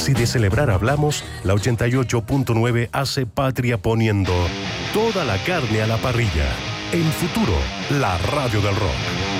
Si de celebrar hablamos, la 88.9 hace patria poniendo toda la carne a la parrilla. En Futuro, la radio del rock.